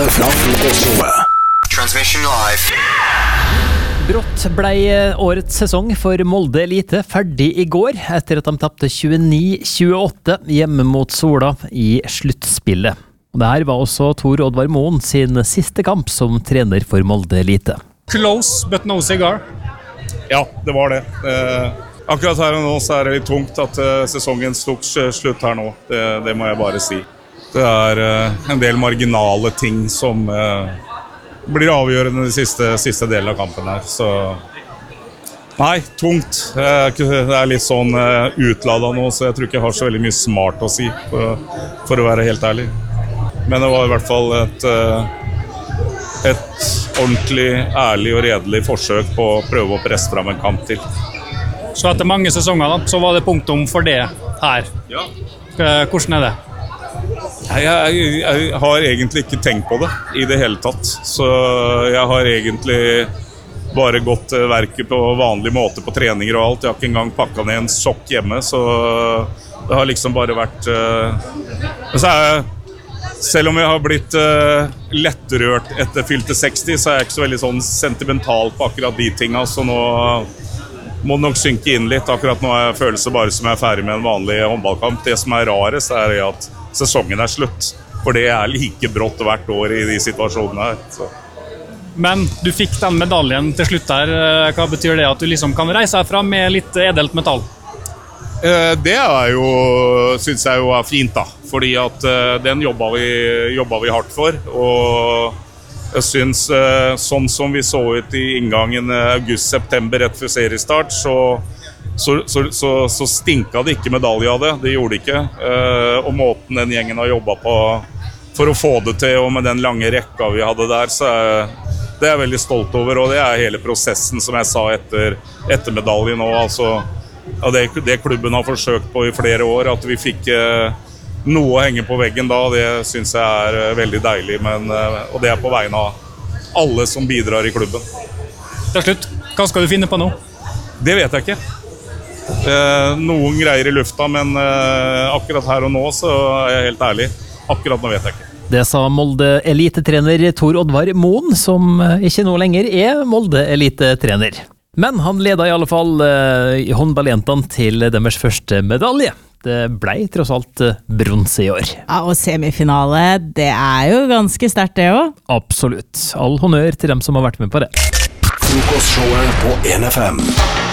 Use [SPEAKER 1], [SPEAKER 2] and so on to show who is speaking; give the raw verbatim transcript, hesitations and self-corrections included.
[SPEAKER 1] fra frokostshowet. Transmission live.
[SPEAKER 2] Brått ble årets sesong for Molde Elite ferdig i går, etter at de tappte tjueni tjueåtte hjemme mot Sola i sluttspillet. Og det her var også Tor Oddvar Moen sin siste kamp som trener for Molde Elite.
[SPEAKER 3] Close, but no cigar.
[SPEAKER 4] Ja, det var det. Eh, akkurat her og nå så er det litt tungt at eh, sesongen tok slutt her nå. Det, det må jeg bare si. Det er eh, en del marginale ting som eh, blir avgjørende i siste, siste delen av kampen her. Så nei, tungt. Det er litt sånn eh, utladet nå, så jeg tror ikke jeg har så veldig mye smart å si, for, for å være helt ærlig. Men det var i hvert fall et, eh, et ordentlig, ærlig og redelig forsøk på å prøve å presse frem en kamp til.
[SPEAKER 3] Så etter mange sesonger da, så var det punktum for det her.
[SPEAKER 4] Ja.
[SPEAKER 3] Hvordan er det?
[SPEAKER 4] Jeg, jeg, jeg har egentlig ikke tenkt på det i det hele tatt. Så jeg har egentlig bare gått til verket på vanlig måte på treninger og alt. Jeg har ikke engang pakket ned en sokk hjemme, så det har liksom bare vært... Uh, så er jeg... Selv om jeg har blitt uh, lettrørt etter fylte seksti, så er jeg ikke så veldig sånn sentimental på akkurat de tingene, så nå må det nok synke inn litt. Akkurat nå er jeg følelse bare som jeg er ferdig med en vanlig håndballkamp. Det som er rarest er at sesongen er slutt, for det er like brått hvert år i de situasjonene her. Så.
[SPEAKER 3] Men du fikk den medaljen til slutt der. Hva betyr det at du liksom kan reise herfra med litt edelt metall?
[SPEAKER 4] Det er jo, synes jeg jo er fint da, fordi at den jobbet vi, jobbet vi hardt for, og jeg synes sånn som vi så ut i inngangen august-september rett før seriestart, så, så, så, så, så stinket det ikke medalje av det, det gjorde det ikke, og måten den gjengen har jobbet på for å få det til, og med den lange rekka vi hadde der, så er det er jeg veldig stolt over, og det er hele prosessen som jeg sa etter, etter medaljen nå, altså. Ja, det, det klubben har forsøkt på i flere år, at vi fikk eh, noe å henge på veggen da, det synes jeg er eh, veldig deilig, men, eh, og det er på vegne av alle som bidrar i klubben.
[SPEAKER 3] Til slutt, hva skal du finne på nå?
[SPEAKER 4] Det vet jeg ikke. Eh, noen greier i lufta, men eh, akkurat her og nå så er jeg helt ærlig. Akkurat nå vet jeg ikke.
[SPEAKER 2] Det sa Molde Elite-trener Tor Oddvar Moen, som ikke nå lenger er Molde Elite-trener. Men han leda i alle fall uh, håndballjentene til deres første medalje. Det ble tross alt uh, bronse i år.
[SPEAKER 5] Ja, og semifinale, det er jo ganske sterkt det også.
[SPEAKER 2] Absolutt. All honnør til dem som har vært med på det.
[SPEAKER 1] Frokostshowet på en F M.